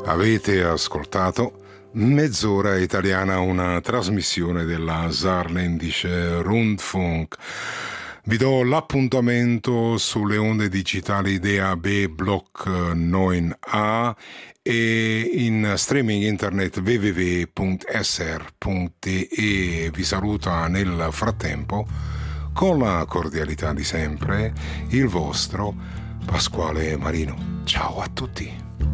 Avete ascoltato Mezz'ora Italiana, una trasmissione della Saarländische Rundfunk. Vi do l'appuntamento sulle onde digitali DAB Block 9A e in streaming internet www.sr.de. Vi saluta nel frattempo, con la cordialità di sempre, il vostro Pasquale Marino. Ciao a tutti.